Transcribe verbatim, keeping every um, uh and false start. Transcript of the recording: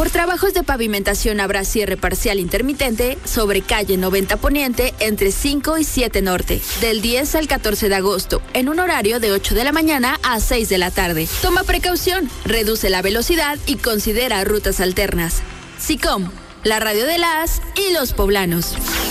Por trabajos de pavimentación habrá cierre parcial intermitente sobre calle noventa Poniente entre cinco y siete Norte, del diez al catorce de agosto, en un horario de ocho de la mañana a seis de la tarde. Toma precaución, reduce la velocidad y considera rutas alternas. SICOM, la radio de las y los poblanos.